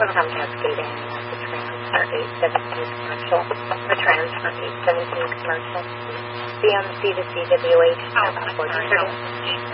Comcast data and message rings are 817 commercial, or trans for 817 commercial. CMC to CWH, 4030.